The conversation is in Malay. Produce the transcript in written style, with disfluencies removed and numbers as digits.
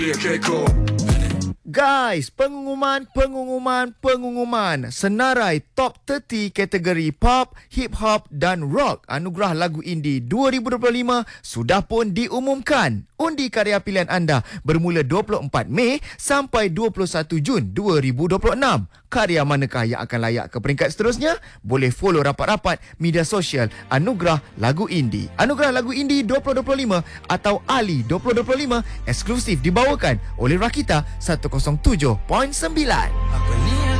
Guys, pengumuman. Senarai Top 30 kategori Pop, Hip Hop dan Rock Anugerah Lagu Indie 2025 sudah pun diumumkan. Undi karya pilihan anda bermula 24 Mei sampai 21 Jun 2026. Karya manakah yang akan layak ke peringkat seterusnya? Boleh follow rapat-rapat media sosial Anugerah Lagu Indie. Anugerah Lagu Indie 2025 atau ALI 2025 eksklusif dibawakan oleh Rakita 107.9.